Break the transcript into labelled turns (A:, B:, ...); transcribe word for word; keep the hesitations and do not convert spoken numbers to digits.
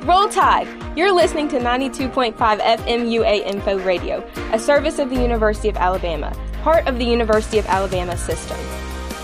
A: Roll Tide! You're listening to ninety-two point five F M U A Info Radio, a service of the University of Alabama, part of the University of Alabama system.